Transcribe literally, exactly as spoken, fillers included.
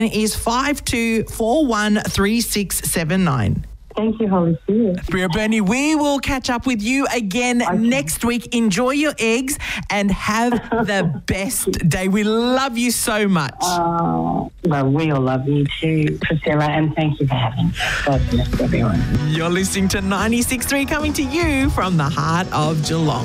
is five two four one three six seven nine. Thank you, Holly. See you. Bria Bernie, we will catch up with you again Okay. next week. Enjoy your eggs and have the best day. We love you so much. Uh, well, we all love you too, Priscilla, and thank you for having me. God bless everyone. You're listening to ninety-six point three coming to you from the heart of Geelong.